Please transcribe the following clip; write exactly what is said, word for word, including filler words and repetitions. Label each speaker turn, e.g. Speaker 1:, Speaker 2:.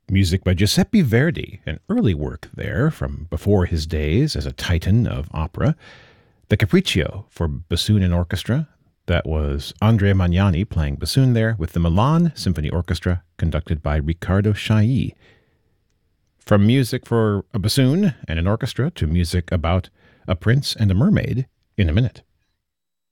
Speaker 1: music by Giuseppe Verdi, an early work there from before his days as a titan of opera. The Capriccio for bassoon and orchestra. That was Andrea Magnani playing bassoon there with the Milan Symphony Orchestra conducted by Riccardo Chailly. From music for a bassoon and an orchestra to music about a prince and a mermaid in a minute.